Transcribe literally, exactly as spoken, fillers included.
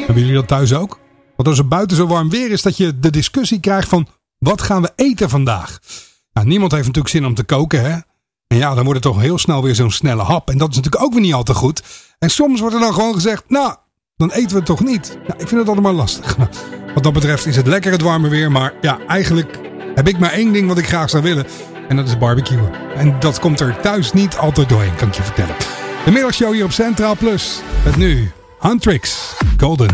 Hebben jullie dat thuis ook? Want als het buiten zo warm weer is dat je de discussie krijgt van wat gaan we eten vandaag? Nou, niemand heeft natuurlijk zin om te koken, hè? En ja, dan wordt het toch heel snel weer zo'n snelle hap. En dat is natuurlijk ook weer niet al te goed. En soms wordt er dan gewoon gezegd, nou, dan eten we het toch niet. Nou, ik vind het allemaal lastig. Nou, wat dat betreft is het lekker het warme weer. Maar ja, eigenlijk heb ik maar één ding wat ik graag zou willen. En dat is barbecuen. En dat komt er thuis niet altijd doorheen, kan ik je vertellen. De middagshow hier op Centraal Plus. Met nu Huntrix Golden.